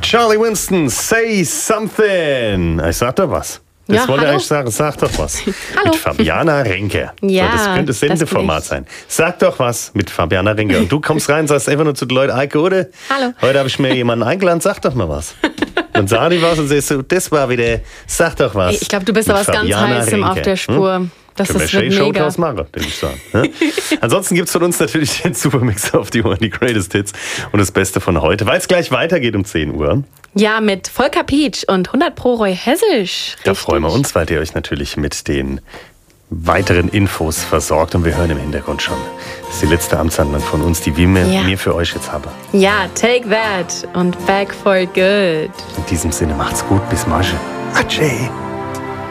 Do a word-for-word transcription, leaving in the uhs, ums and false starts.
Charlie Winston, say something. Ich sag doch was. Das Ja, wollte ich hallo? eigentlich sagen. Sag doch was. Hallo. Mit Fabiana Renke. Ja, so, das könnte das Sendeformat das bin sein. Sag doch was mit Fabiana Renke. Und du kommst rein und sagst einfach nur zu den Leuten, Eike, oder? Hallo. Heute habe ich mir jemanden eingeladen, sag doch mal was. Dann sag die was und sagst du, das war wieder, sag doch was. Ich glaube, du bist mit da was ganz Fabiana Heißem auf Renke. der Spur. Hm? Das Können wir ist, wird Shay Show mega. draus machen, würde ich sagen. Ne? Ansonsten gibt es von uns natürlich den Supermix auf die Uhr, die Greatest Hits und das Beste von heute, weil es gleich weitergeht um zehn Uhr. Ja, mit Volker Pietsch und hundert Pro Roy Hessisch. Da Richtig. freuen wir uns, weil ihr euch natürlich mit den weiteren Infos versorgt und wir hören im Hintergrund schon. Das ist die letzte Amtshandlung von uns, die wir mir, Ja. mir für euch jetzt haben. Ja, take that und back for good. In diesem Sinne macht's gut, bis morgen. Adieu.